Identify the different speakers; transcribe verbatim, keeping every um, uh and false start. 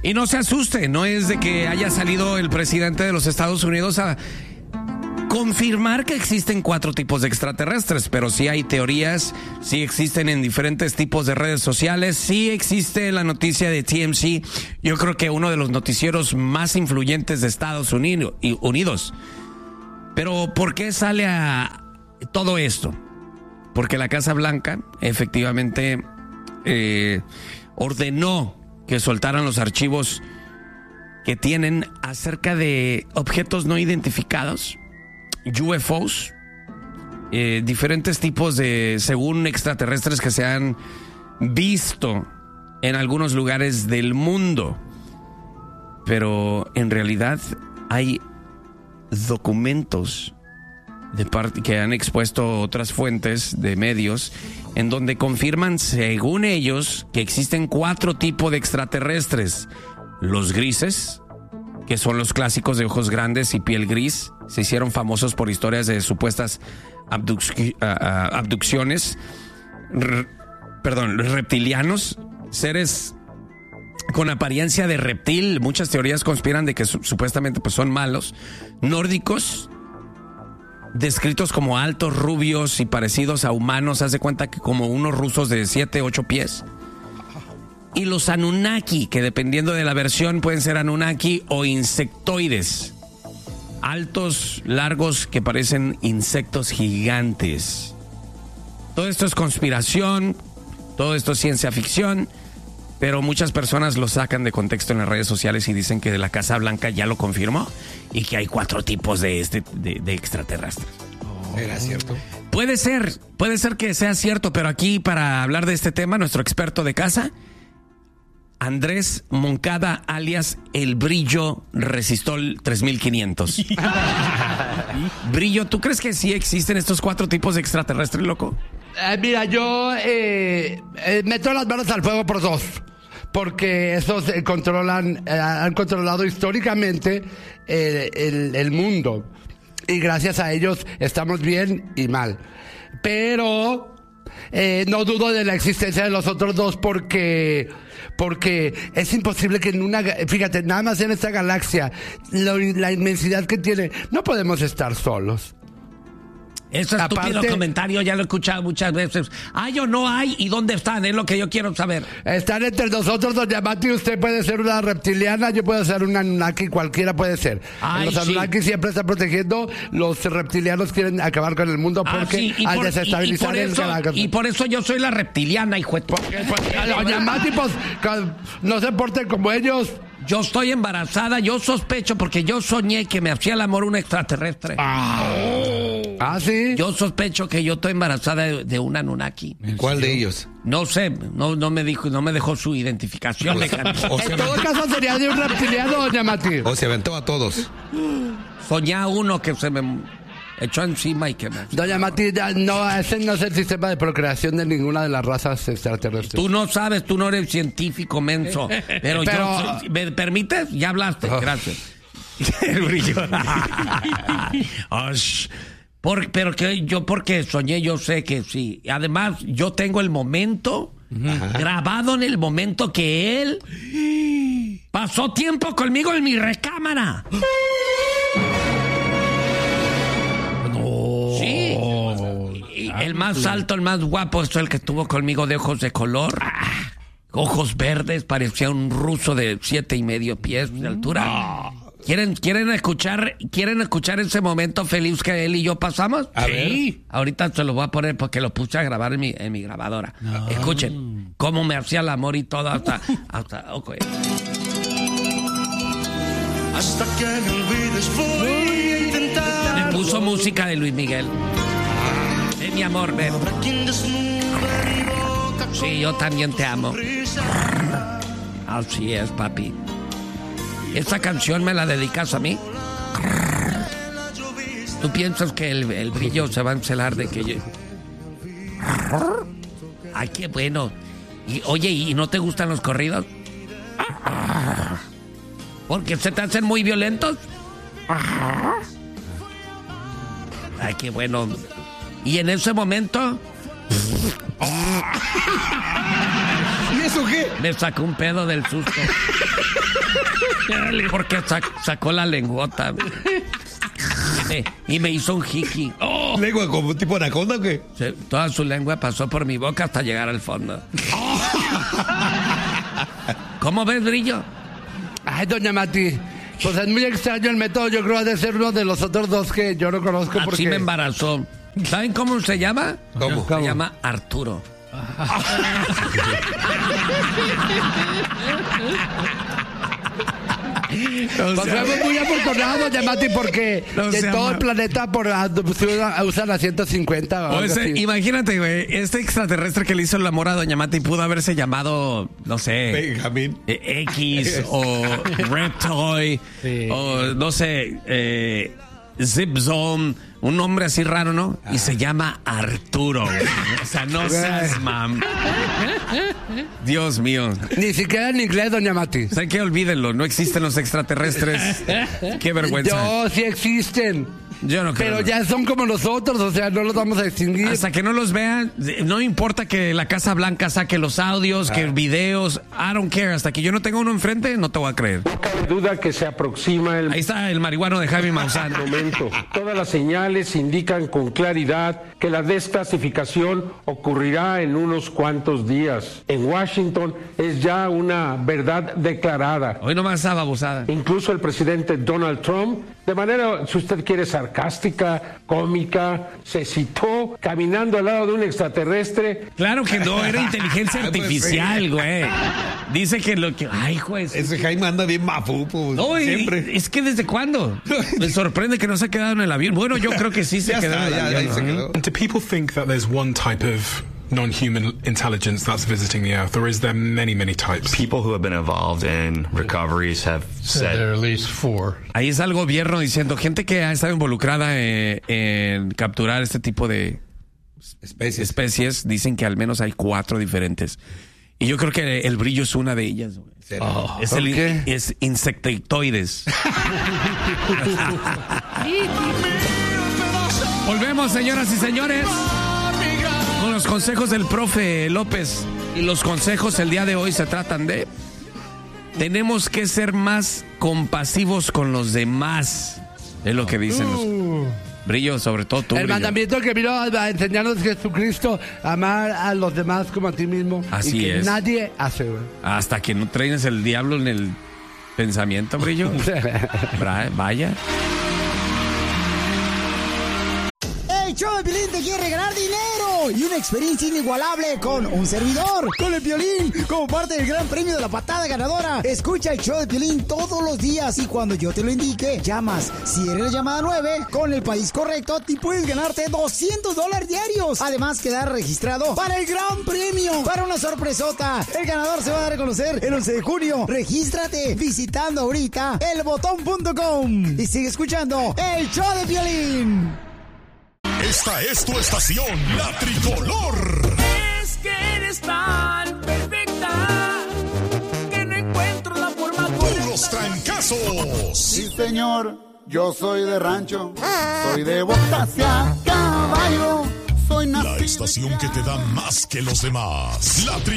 Speaker 1: Y no se asuste, no es de que haya salido el presidente de los Estados Unidos a confirmar que existen cuatro tipos de extraterrestres, pero sí hay teorías, sí existen en diferentes tipos de redes sociales, sí existe la noticia de T M C, yo creo que uno de los noticieros más influyentes de Estados Unidos. Pero ¿por qué sale a todo esto? Porque la Casa Blanca efectivamente eh, ordenó que soltaran los archivos que tienen acerca de objetos no identificados, U F Os, eh, diferentes tipos de, según extraterrestres que se han visto en algunos lugares del mundo. Pero en realidad hay documentos de parte que han expuesto otras fuentes de medios en donde confirman, según ellos, que existen cuatro tipos de extraterrestres: los grises, que son los clásicos de ojos grandes y piel gris, se hicieron famosos por historias de supuestas abduc- uh, abducciones, R- perdón, reptilianos, seres con apariencia de reptil. Muchas teorías conspiran de que su- supuestamente pues, son malos. Nórdicos, descritos como altos, rubios y parecidos a humanos, haz de cuenta que como unos rusos de siete, ocho pies. Y los Anunnaki, que dependiendo de la versión pueden ser Anunnaki o insectoides, altos, largos, que parecen insectos gigantes. Todo esto es conspiración, todo esto es ciencia ficción, pero muchas personas lo sacan de contexto en las redes sociales y dicen que la Casa Blanca ya lo confirmó y que hay cuatro tipos de, este, de, de extraterrestres.
Speaker 2: Oh. ¿Era cierto?
Speaker 1: Puede ser, puede ser que sea cierto, pero aquí para hablar de este tema, nuestro experto de casa, Andrés Moncada, alias El Brillo Resistol tres mil quinientos. Brillo, ¿tú crees que sí existen estos cuatro tipos de extraterrestres, loco?
Speaker 3: Eh, mira, yo eh, eh, meto las manos al fuego por dos. Porque esos eh, controlan, eh, han controlado históricamente eh, el, el mundo. Y gracias a ellos estamos bien y mal. Pero eh, no dudo de la existencia de los otros dos porque... Porque es imposible que en una... Fíjate, nada más en esta galaxia, la, la inmensidad que tiene, no podemos estar solos.
Speaker 1: Ese estúpido
Speaker 3: Aparte,
Speaker 1: comentario ya lo he escuchado muchas veces. ¿Hay o no hay? ¿Y dónde están? Es lo que yo quiero saber.
Speaker 3: Están entre nosotros, doña Mati. Usted puede ser una reptiliana, yo puedo ser una Anunnaki, cualquiera puede ser.
Speaker 1: Ay,
Speaker 3: los
Speaker 1: sí.
Speaker 3: Anunnaki siempre están protegiendo, los reptilianos quieren acabar con el mundo porque
Speaker 1: Ah, sí, y
Speaker 3: al
Speaker 1: por-
Speaker 3: desestabilizar
Speaker 1: y- y
Speaker 3: el
Speaker 1: por eso,
Speaker 3: galaxia.
Speaker 1: y por eso yo soy la reptiliana, hijo de tu-
Speaker 3: Doña Mati, pues, ca- no se porten como ellos.
Speaker 1: Yo estoy embarazada, yo sospecho porque yo soñé que me hacía el amor un extraterrestre.
Speaker 3: Ah, sí.
Speaker 1: Yo sospecho que yo estoy embarazada de, de un Anunnaki.
Speaker 2: ¿Cuál de ellos?
Speaker 1: No sé, no, no me dijo, no me dejó su identificación.
Speaker 2: O se,
Speaker 3: En todo caso sería de un reptiliano, doña Mati.
Speaker 2: o se aventó a todos.
Speaker 1: Soñé a uno que se me echó encima y que me...
Speaker 3: Doña Mati, ya no, ese no es el sistema de procreación de ninguna de las razas extraterrestres.
Speaker 1: Tú no sabes, tú no eres científico, menso. Pero,
Speaker 3: Pero-
Speaker 1: yo... ¿Me permites? Ya hablaste,
Speaker 3: Oh.
Speaker 1: gracias. El brillo. Oh, sh- por, pero que yo porque soñé, yo sé que sí. Además, yo tengo el momento grabado en el momento que él pasó tiempo conmigo en mi recámara. Sí. Y el más alto, el más guapo, es el que estuvo conmigo de ojos de color. Ojos verdes, parecía un ruso de siete y medio pies de altura. ¿Quieren, quieren escuchar, quieren escuchar ese momento feliz que él y yo pasamos?
Speaker 2: A
Speaker 1: Sí. Ahorita se lo voy a poner porque lo puse a grabar en mi, en mi grabadora. Escuchen cómo me hacía el amor y todo hasta, hasta, okay.
Speaker 4: Hasta que me olvides voy a intentar.
Speaker 1: Me puso música de Luis Miguel. Eh, mi amor, ven.
Speaker 4: Habrá quien desnuda mi boca con
Speaker 1: Sí, yo también te amo.
Speaker 4: sonrisa.
Speaker 1: Así es, papi. ¿Esta canción me la dedicas a mí? ¿Tú piensas que el, el brillo se va a encelar de que yo... Ay, qué bueno. Y, oye, ¿y no te gustan los corridos? ¿Porque se te hacen muy violentos? Ay, qué bueno. Y en ese momento...
Speaker 2: Y es ¿Eso qué?
Speaker 1: Me sacó un pedo del susto. Porque sac- sacó la lengüota. Eh, y me hizo un jiki. Oh.
Speaker 2: ¿Lengua como tipo anaconda o qué?
Speaker 1: Sí, toda su lengua pasó por mi boca hasta llegar al fondo. ¿Cómo ves, Brillo?
Speaker 3: Ay, doña Mati, pues es muy extraño el método. Yo creo que ha de ser uno de los otros dos que yo no conozco porque...
Speaker 1: Así me embarazó. ¿Saben cómo se llama?
Speaker 2: ¿Cómo?
Speaker 1: Se llama Arturo.
Speaker 3: Pues fuimos muy afortunados, doña Mati, porque
Speaker 1: No
Speaker 3: de
Speaker 1: se
Speaker 3: todo
Speaker 1: ama.
Speaker 3: el planeta por, a, a, usan la ciento cincuenta. O
Speaker 1: O
Speaker 3: algo
Speaker 1: ese-
Speaker 3: así.
Speaker 1: imagínate, güey, este extraterrestre que le hizo el amor a Doña Mati pudo haberse llamado, no sé,
Speaker 2: Benjamín.
Speaker 1: eh, X o Reptoy o no sé, eh, Zip Zone, un nombre así raro, ¿no? Y se llama Arturo, güey. O sea, no seas mam. Dios mío.
Speaker 3: Ni siquiera en inglés, doña Mati.
Speaker 1: ¿Saben qué? Olvídenlo, no existen los extraterrestres. Qué vergüenza.
Speaker 3: Yo, sí existen.
Speaker 1: Yo no creo.
Speaker 3: Pero ya son como nosotros, o sea, no los vamos a extinguir.
Speaker 1: Hasta que no los vean, no importa que la Casa Blanca saque los audios, que videos, I don't care. Hasta que yo no tenga uno enfrente, no te voy a creer.
Speaker 5: No cabe duda que se aproxima el
Speaker 1: Ahí está el marihuano de Jaime Maussan.
Speaker 5: momento. Todas las señales indican con claridad que la desclasificación ocurrirá en unos cuantos días. En Washington es ya una verdad declarada.
Speaker 1: Hoy nomás estaba abusada.
Speaker 5: Incluso el presidente Donald Trump, de manera, si usted quiere, sarcástica, cómica, se citó caminando al lado de un extraterrestre.
Speaker 1: Claro que no, era inteligencia artificial, güey. Dice que lo que... Ay, juez.
Speaker 2: Ese Jaime anda bien mafupo.
Speaker 1: No, y-
Speaker 2: siempre.
Speaker 1: es que ¿desde cuándo? Me sorprende que no se ha quedado en el avión. Bueno, yo creo que sí se
Speaker 2: Ya
Speaker 1: quedó
Speaker 2: está,
Speaker 1: en el
Speaker 2: ya,
Speaker 1: avión.
Speaker 2: ahí se
Speaker 1: ¿no?
Speaker 2: quedó.
Speaker 6: Do people think that there's one type of non-human intelligence that's visiting the Earth, or is there many, many types?
Speaker 7: People who have been involved in recoveries have said
Speaker 8: There are at least four.
Speaker 1: Ahí está el gobierno diciendo, gente que ha estado involucrada eh, en capturar este tipo de
Speaker 2: Especies.
Speaker 1: especies, dicen que al menos hay cuatro diferentes. Y yo creo que el brillo es una de ellas, güey.
Speaker 2: ¿Será?
Speaker 1: Es,
Speaker 3: ¿por
Speaker 1: el,
Speaker 3: qué?
Speaker 1: es insectoides. Volvemos, señoras y señores, con los consejos del profe López. Y los consejos el día de hoy se tratan de... Tenemos que ser más compasivos con los demás. Es lo que dicen los... Brillo, sobre todo tú,
Speaker 3: El
Speaker 1: Brillo.
Speaker 3: mandamiento que vino a enseñarnos Jesucristo, amar a los demás como a ti mismo.
Speaker 1: Así
Speaker 3: y que
Speaker 1: es.
Speaker 3: nadie hace, güey.
Speaker 1: Hasta que no traines el diablo en el pensamiento, Brillo. Bra- Vaya.
Speaker 9: El show de Piolín te quiere regalar dinero y una experiencia inigualable con un servidor, con el Piolín, como parte del gran premio de la patada ganadora. Escucha el show de Piolín todos los días y cuando yo te lo indique, llamas. Si eres la llamada nueve, con el país correcto, te puedes ganarte doscientos dólares diarios. Además, quedar registrado para el gran premio, para una sorpresota. El ganador se va a dar a conocer el once de junio. Regístrate visitando ahorita el botón punto com y sigue escuchando el show de Piolín.
Speaker 10: Esta es tu estación, la tricolor.
Speaker 11: Es que eres tan perfecta que no encuentro la forma correcta.
Speaker 10: Puros trancazos.
Speaker 12: Sí, señor, yo soy de rancho, soy de botas y a caballo, soy
Speaker 10: La
Speaker 12: nacido
Speaker 10: estación que te da más que los demás. La tri-